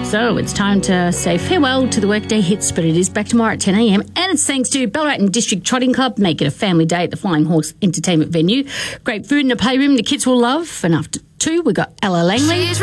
So it's time to say farewell to the workday hits, but it is back tomorrow at 10 a.m. And it's thanks to Ballarat and District Trotting Club. Make it a family day at the Flying Horse Entertainment Venue. Great food and a playroom the kids will love. And after 2, we've got Ella Langley.